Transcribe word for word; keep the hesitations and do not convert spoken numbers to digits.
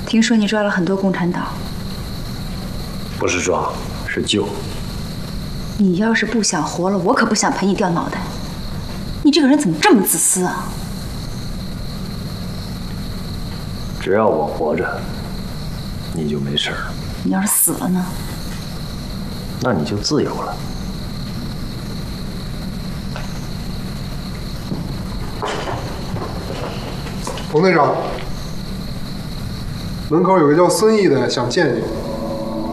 听说你抓了很多共产党。 不是抓，是救。 你要是不想活了，我可不想陪你掉脑袋。你这个人怎么这么自私啊？ 只要我活着，你就没事儿。 你要是死了呢？ 那你就自由了。 冯队长，门口有个叫孙毅的想见你。